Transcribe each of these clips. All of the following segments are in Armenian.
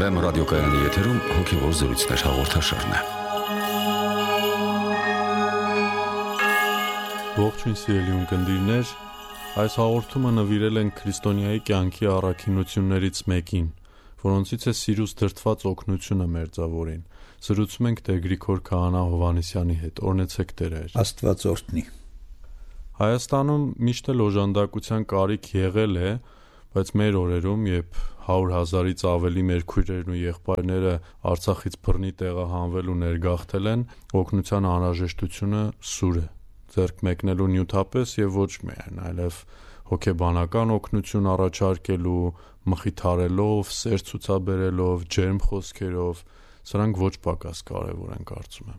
FM ռադիոկայանի եթերում հոգևոր զրույցներ հաղորդաշարն է։ Ողջույն սիրելի ունկնդիրներ, այս հաղորդումը նվիրել ենք քրիստոնյայի կյանքի առաքինություններից մեկին, որոնցից է սիրուց դրդված օգնությունը մերձավորին։ Զրուցում ենք Տեր Գրիգոր Քահանա Հովհաննիսյանի հետ։ Օրհնեցեք Տեր։ Աստված օրհնի։ Հայաստանում միշտ էլ օժանդակության կարիք եղել է, բայց մեր օրերում, երբ 100,000-ից ավելի մեր քույրերն ու եղբայրները Արցախից բռնի տեղահանվել ու ներգաղթել են, օգնության անհրաժեշտությունը սուր է, ձեռք մեկնելու նյութապես եւ ոչ միայն, այլև հոգեբանական օգնություն առաջարկելու, մխիթարելով, սեր ցուցաբերելով, ջերմ խոսքերով, սրանք ոչ պակաս կարևոր են, կարծում եմ։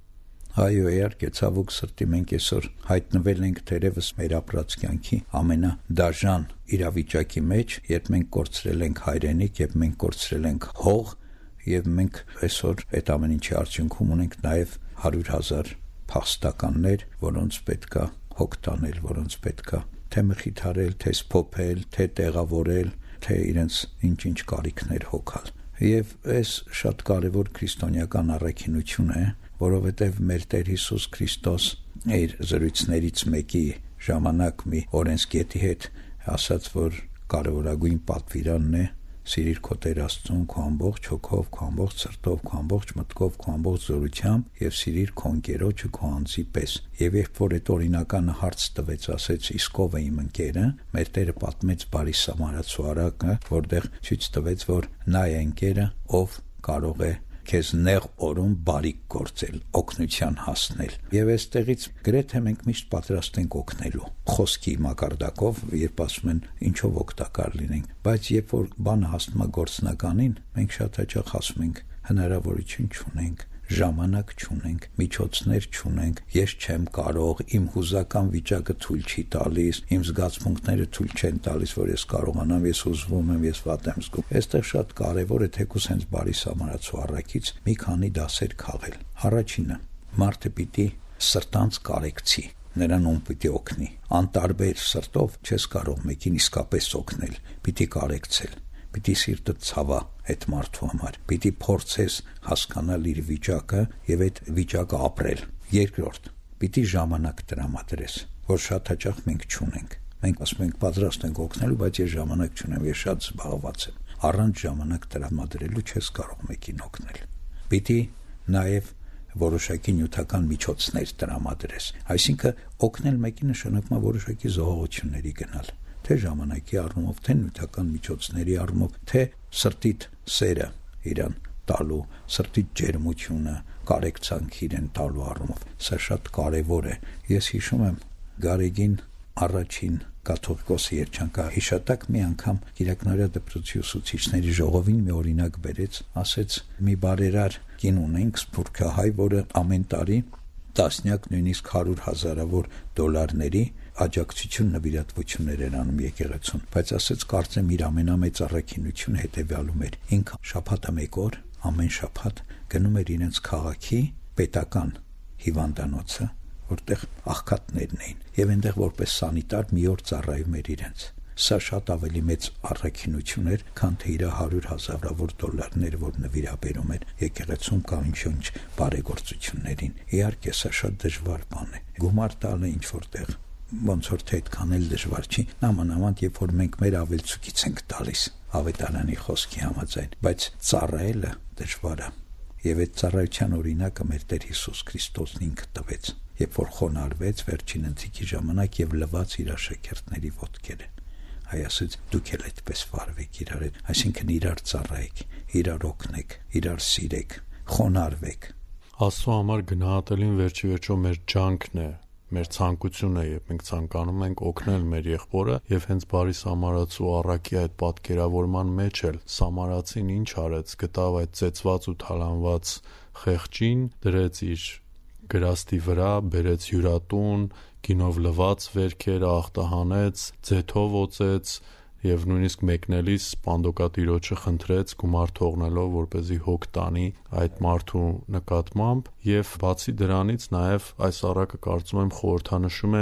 Այո, իհարկե, ցավոք սրտի մենք այսօր հայտնվել ենք թերևս մեր ապրած կյանքի ամենադաժան իրավիճակի մեջ, երբ մենք կորցրել ենք հայրենիք, երբ մենք կորցրել ենք հող, եւ մենք այսօր այդ ամեն ինչի արդյունքում ունենք նաեւ 100,000 փախստականներ, որոնց պետքա հոգ տանել, որոնց պետքա թե մխիթարել, թե սփոփել, թե տեղավորել, թե իրենց ինչ-ինչ կարիքներ հոգալ։ Եվ այս շատ կարևոր քրիստոնեական առաքինություն է, որովհետև մեր Տեր Հիսուս Քրիստոս իր զրույցներից մեկի ժամանակ մի օրենսգետի հետ ասաց, որ կարևորագույն պատվիրանն է սիրիր քո Տեր Աստծուն քո ամբողջ հոգով, քո ամբողջ սրտով, քո ամբողջ մտքով, քո ամբողջ զորությամբ եւ սիրիր քո ընկերոջը քո անձի պես։ Եվ երբ որ այդ օրինականը հարց տվեց, ասեց իսկ ով է իմ ընկերը, մեր Տերը պատմեց բարի սամարացու առակը, որտեղ ցույց տվեց, որ նա է ընկերը, ով կարող է քեզ նեղ օրում բարիք գործել, օգնության հասնել։ Եվ այստեղից գրեթե մենք միշտ պատրաստ ենք օգնելու խոսքի մակարդակով, երբ ասում են ինչով օգտակար լինենք, բայց երբ որ բանը հասնում է գործնականին, մենք շատ հաճախ ասում ենք հնարավորություն չունենք, ժամանակ չունենք, միջոցներ չունենք, ես չեմ կարող, իմ հուզական վիճակը թույլ չի տալիս, իմ զգացմունքները թույլ չեն տալիս, որ ես կարողանամ, ես ուզվում եմ, ես վատ եմ զգում։ Այստեղ շատ կարևոր է թեկուզ հենց բարի սամարացու առաքից մի քանի դասեր քաղել։ Առաջինը, մարդը պիտի սրտանց կարեկցի, նրան ում պիտի օգնի։ Անտարբեր սրտով չես կարող մեկին իսկապես օգնել, պիտի կարեկցել, պիտի սիրտը ցավա այդ մարդու համար, պիտի փորձես հասկանալ իր վիճակը եւ այդ վիճակը ապրել։ Երկրորդ, պիտի ժամանակ տրամադրես, որ շատ հաճախ մենք չունենք։ Մենք ասում ենք պատրաստ ենք օգնելու, բայց ես ժամանակ չունեմ, ես շատ զբաղված եմ։ Առանց ժամանակ տրամադրելու չես կարող մեկին օգնել։ Պիտի նաեւ որոշակի նյութական միջոցներ տրամադրես, այսինքն օգնել մեկին նշանակում է որոշակի զոհողությունների գնալ, թե ժամանակի առումով, թե նյութական միջոցների առումով, թե սրտիդ սերը իրան տալու, սրտիդ ջերմությունը, կարեկցանք իրեն տալու առումով։ Սա շատ կարևոր է։ Ես հիշում եմ Գարեգին առաջին կաթողիկոսի երջանկահիշատակ մի անգամ Կիրակնարյա դպրոցի ուսուցիչների ժողովին մի օրինակ բերեց, ասեց մի բարերար կին ունենք, սփյուռքահայ, որը ամեն տարի տասնյակ, նույնիսկ 100,000-ավոր դոլարների աջակցություն նվիրատվություններ են անում եկեղեցուն, բայց ասեց կարծեմ իր ամենամեծ առաքինությունը հետևյալում էր. ինքը շաբաթը մեկ օր, ամեն շաբաթ գնում էր իրենց քաղաքի պետական հիվանդանոցը, որտեղ աղքատներն էին, եւ այնտեղ որպես սանիտար մի օր ծառայում էր իրենց։ Սա շատ ավելի մեծ առաքինություն էր, քան թե իր 100,000-ավոր դոլարները, որ նվիրաբերում էր եկեղեցում կամ ինչ բարեգործություններին։ Իհարկե, սա շատ դժվար բան է։ Գումար տալը ինչ որտեղ ոնց որ թե այդքան էլ դժվար չի, նամանավանդ երբ որ մենք մեր ավելցուկից ենք տալիս ավետարանի խոսքի համաձայն, բայց ծառայելը դժվար է։ Եվ այդ ծառայության օրինակը մեր Տեր Հիսուս Քրիստոսն ինքը տվեց, երբ որ խոնարհվեց վերջին ընթրիքի ժամանակ եւ լվաց իր աշակերտների ոտքերը։ Հայ ասեց դուք էլ այդպես վարվեք իրար հետ, այսինքն իրար ծառայեք, իրար օգնեք, իրար սիրեք, խոնարհվեք։ Աստծո համար գնահատելին վերջի վերջո մեր ջանքն է, մեր ցանկությունը, երբ մենք ցանկանում ենք օգնել մեր եղբորը, եւ հենց բարի սամարացու առաքի այդ պատկերավորման մեջ էլ սամարացին ինչ արեց, գտավ այդ ծեծված ու թալանված խեղճին, դրեց իր գրաստի վրա, բերեց հյուրատուն, գինով լված վերքերը ախտահանեց, ձեթով օծեց եւ նույնիսկ մեկնելիս սպանդոկատիրոջը խնդրեց գումար թողնելով, որպեսզի հոգ տանի այդ մարդու նկատմամբ, եւ բացի դրանից նաեւ այս առակը կարծում եմ խորհրդանշում է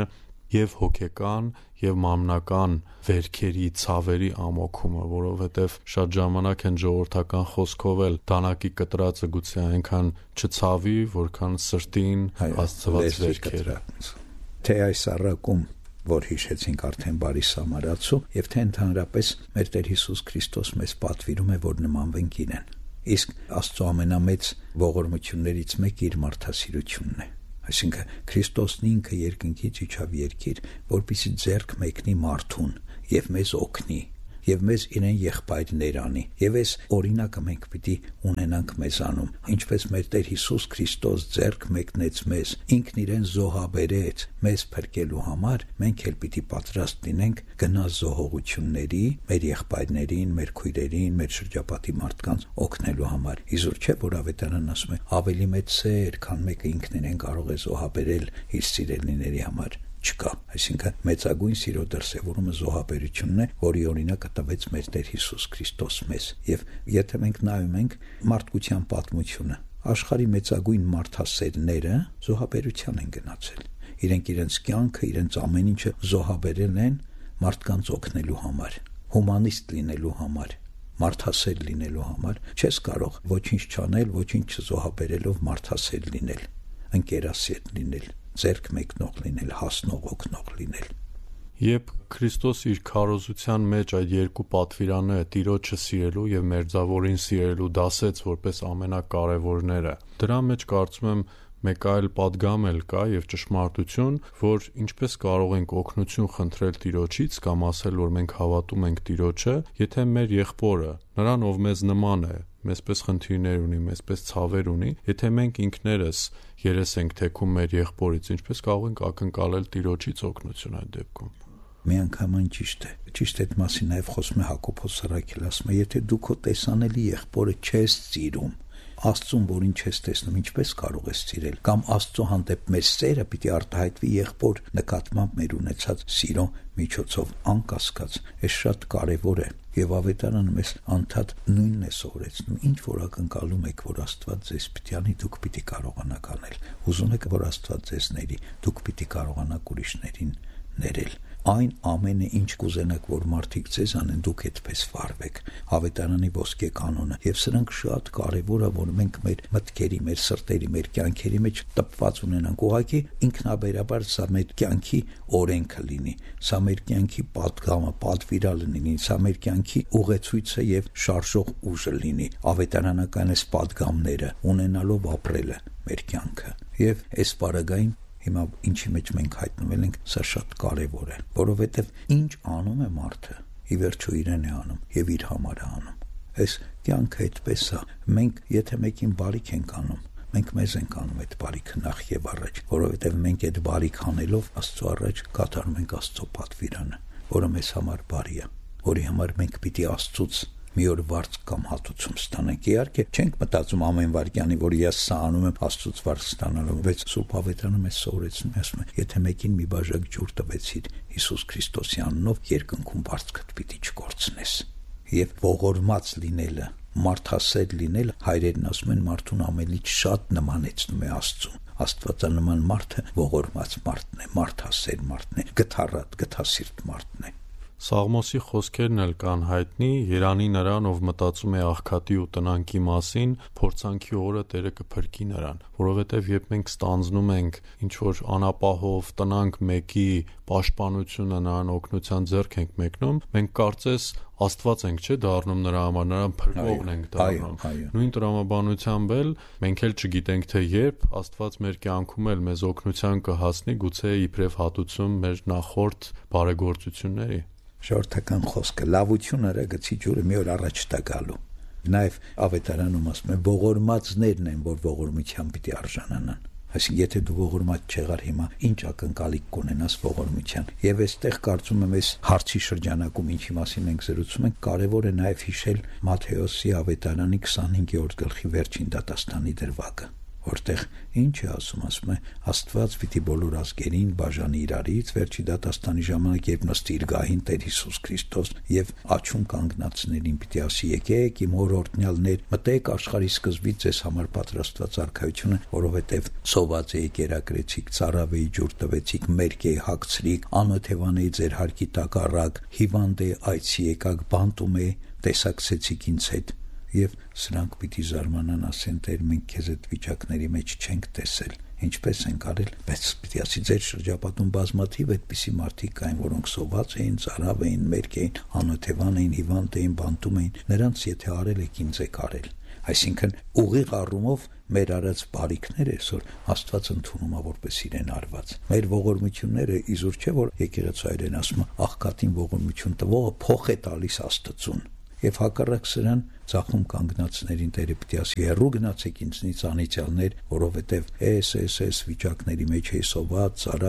եւ հոգեկան եւ մամնական վերքերի, ցավերի ամոքումը, որովհետեւ շատ ժամանակ են ժողովրդական խոսքով էլ դանակի կտրածը գուցե այնքան չցավի, որքան սրտին աստծված վերքերը։ Թե այս առակում, որ հիշեցինք արդեն բարի սամարացու, եւ թե ընդհանրապես մեր Տեր Հիսուս Քրիստոս մեզ պատվիրում է, որ նմանվենք իրեն։ Իսկ Աստծո ամենամեծ ողորմություններից մեկը իր մարդասիրությունն է։ Այսինքն Քրիստոսն ինքը երկնքից իջավ երկիր, որպեսզի ձեռք մեկնի մարդուն եւ մեզ օգնի եւ մեզ իրեն եղբայրներ անի։ Եվ այս օրինակը մենք պիտի ունենանք մեզանում, ինչպես մեր Տեր Հիսուս Քրիստոս ձեռք մեկնեց մեզ, ինքն իրեն զոհաբերեց մեզ փրկելու համար, մենք էլ պիտի պատրաստ լինենք գնալ զոհողությունների, մեր եղբայրներին, մեր քույրերին, մեր շրջապատի մարդկանց օգնելու համար։ Իզուր չէ, որ ավետարանն ասում է ավելի մեծ սեր, քան մեկը ինքն իրեն կարող է զոհաբերել իր սիրելիների համար։ Չկա, այսինքն մեծագույն սիրո դրսևորումը զոհաբերությունն է, որի օրինակը տվեց մեր Տեր Հիսուս Քրիստոս մեզ։ Եվ եթե մենք նայում ենք մարդկության պատմությունը, աշխարհի մեծագույն մարդասերները զոհաբերության են գնացել։ Իրենք իրենց կյանքը, իրենց ամեն ինչը զոհաբերել են մարդկանց օգնելու համար, հումանիստ լինելու համար, մարդասեր լինելու համար։ Չես կարող ոչինչ չանել, ոչինչ չզոհաբերելով մարդասեր լինել, ընկերասեր լինել, ձեռք մեկնող լինել, հասնող օգնող լինել։ Երբ Քրիստոս իր քարոզության մեջ այդ երկու պատվիրանները՝ Տիրոջը սիրելու եւ մերձավորին սիրելու դասեց որպես ամենակարևորները, դրա մեջ կարծում եմ մեկ այլ պատգամ էլ կա եւ ճշմարտություն, որ ինչպես կարող ենք օգնություն խնդրել Տիրոջից կամ ասել, որ մենք հավատում ենք Տիրոջը, եթե մեր եղբորը, նրան ով մեզ նման է, մեզպես խնդիրներ ունի, մեզպես ցավեր ունի, եթե մենք ինքներս երես ենք թեքում մեր եղբորից, ինչպես կարող ենք ակնկալել Տիրոջից օգնություն այդ դեպքում։ Միանգամայն ճիշտ է։ Ճիշտ այդ մասին նաև խոսում է Հակոբոս Սրաքել, ասում է, եթե դու քո տեսանելի եղբորը չես սիրում, Աստծուն, որին չես տեսնում, ինչպես կարող ես սիրել, կամ Աստծո հանդեպ մեր սերը պիտի արտահայտվի եղբոր նկատմամբ մեր ունեցած սիրո միջոցով, անկասկած, այս շատ կարևոր է, եւ ավետարանը մեզ անդադ նույնն է սովորեցնում, ինչ որ ակնկալում եք, որ Աստված ձեզ պիտի անի, դուք պիտի կարողանաք անել, ուզում եք, որ Աստված ձեզ ների, դուք պիտի կարողանաք ուրիշներին ներել։ Այն ամենը, ինչ կուզենաք, որ մարդիկ ձեզ անեն, դուք այդպես վարվեք։ Ավետարանի ոսկե կանոնը, եւ սրանք շատ կարեւոր է, որ մենք մեր մտքերի, մեր սրտերի, մեր կյանքերի մեջ տպված ունենանք։ Ուղղակի ինքնաբերաբար սա մեր կյանքի օրենքը լինի, սա մեր կյանքի պատգամը, պատվիրալը լինի, սա մեր կյանքի ուղեցույցը եւ շարժող ուժը լինի։ Ավետարանական այս պատգամները ունենալով ապրելը մեր կյանքը։ Եվ այս բaragային հիմա ինչի մեջ մենք հայտնվել ենք, սա շատ կարևոր է, որովհետև ինչ անում է մարդը, ի վերջո իրեն է անում եւ իր համար է անում։ Այս կյանքը այդպես է, մենք եթե մեկին բարիք ենք անում, մենք մեզ ենք անում այդ բարիքը նախ եւ առաջ, որովհետև մենք այդ բարիք անելով Աստծո առաջ կատարում ենք Աստծո պատվիրանը, որը մեզ համար բարի է, որի համար մենք պիտի Աստծուց մի օր վարձ կամ հատուցում ստանանք։ Իհարկե, չենք մտածում ամեն վարքյանի, որ ես սա անում եմ Աստծուց վարձ ստանալու, բայց Սուրբ Ավետարանը մեզ սովորեցնում է, ասում է, եթե մեկին մի բաժակ ջուր տվեցիր Հիսուս Քրիստոսի անունով, երկնքում բարձկդ պիտի չկորցնես։ Եվ ողորմած լինելը, մարդասեր լինելը, հայրերն ասում են, մարդուն ամենից շատ նմանեցնում է Աստծուն։ Աստվածանման մարդը ողորմած մարդն է, մարդասեր մարդն է, գթառատ, գթասիրտ մարդն է։ Սաղմոսի խոսքերն էլ կան հայտնի, երանի նրան, ով մտածում է աղքատի ու տնանքի մասին, փորձանքի օրը Տերը կփրկի նրան, որովհետև երբ մենք ստանձնում ենք ինչ-որ անապահով տնանք մեկի պաշտպանությունը, նրան օգնության ձեռք ենք մեկնում, մենք կարծես Աստված ենք, չէ՞, դառնում նրա համար, նրան փրկողն ենք դառնում։ Նույն տրամաբանությամբ էլ մենք էլ չգիտենք, թե երբ Աստված մեր կյանքում էլ մեզ օգնության կհասնի, գուցե իբրև հատուցում մեր նախորդ բարեգործությունների։ Շորթական խոսքը լավությունը գցի ջուրը մի օր առաջ տա գալու։ Նաև ավետարանում ասում է ողորմածներն են, որ ողորմության պիտի արժանանան։ Այսինքն եթե դու ողորմած չեղար հիմա ինչ ակնկալիք կունենաս ողորմության։ Եվ այստեղ կարծում եմ այս հարցի շրջանակում ինչի մասին մենք զրուցում ենք, կարևոր է նաև հիշել Մատթեոսի ավետարանի 25-րդ գլխի վերջին դատաստանի դրվագը, որտեղ ինչ է ասում է Աստված պիտի բոլոր ազգերին բաժանի իրարից վերջի դատաստանի ժամանակ, երբ նստի իր գահին Տեր Հիսուս Քրիստոս եւ աչում կանգնածներին պիտի ասի եկեք իմ հոր օրհնյալներ, մտեք աշխարհի սկզբից ձեզ համար պատրաստված արքայությունը, որովհետեւ սոված էի կերակրեցիք, ծարավեի ջուր տվեցիք, մերկ էի հագցրիք, անօթևան էի ձեր հարկի տակ առաք, հիվանդ է այցի եկաք, բանտում է տեսակցեցիք ինձ հետ։ Եվ սրանք պիտի զարմանան, ասեն Տեր, մենք քեզ այդ վիճակների մեջ չենք տեսել, ինչպես ենք արել, բայց պիտի ասի ձեր շրջապատում բազմաթիվ այդպիսի մարդիկ կային, որոնք սոված էին, ծարավ էին, մերկ էին, անօթևան էին, հիվանդ էին, բանտում էին, նրանց եթե արել եք, ինձ եք արել։ Այսինքն ուղիղ առումով մեր արած բարիքները այսօր Աստված ընդունում է որպես իրեն արված։ Մեր ողորմությունները իզուր չէ, որ եկեղեցայրեն ասում աղքատին ողորմություն տվողը փոխ է տալիս Աստծուն։ Եվ հակառակ սրան ծախում կանգնածներին Տերը պիտի ասի հեռու գնացեք ինձնից անիծյալներ, որովհետև էս վիճակների մեջ է սոված,